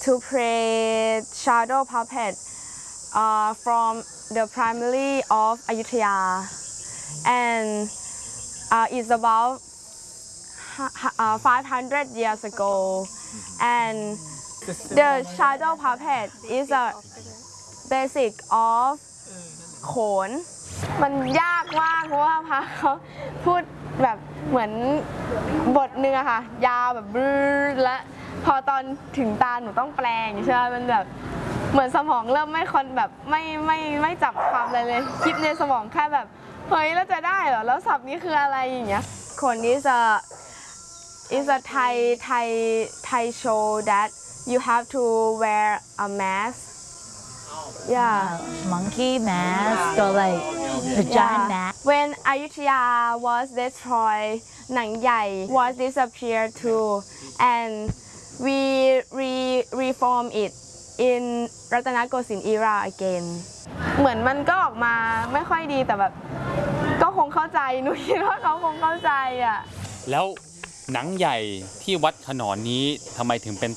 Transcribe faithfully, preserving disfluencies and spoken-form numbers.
to play shadow puppet uh, from the primary of Ayutthaya, and uh, it's about uh, five hundred years ago, and the shadow puppet is a basic of โขนมันยากมากเพราะว่าพระเขาพูดแบบเหมือนบทนึงอะค่ะยาวแบบบลื้อและพอตอนถึงตาหนูต้องแปลงใช่ไหมมันแบบเหมือนสมองเริ่มไม่คอนแบบไม่ไม่ไม่จับความอะไรเลยคิดในสมองแค่แบบเฮ้ยแล้วจะได้เหรอแล้วศัพท์นี้คืออะไรอย่างเงี้ยโขนนี้จะ is a Thai Thai Thai show that you have to wear a mask. Yeah. Monkey mask or like the giant Yeah. mask. When Ayutthaya was destroyed, Nang Yai was disappeared too, and we re reform it in Ratanakosin era again. เหมือนมันก็ออกมาไม่ค่อยดีแต่แบบก็คงเข้าใจหนูคิดว่าเขาคงเข้าใจอ่ะแล้วหนังใหญ่ที่วัดขนอนนี้ทำไมถึงเป็น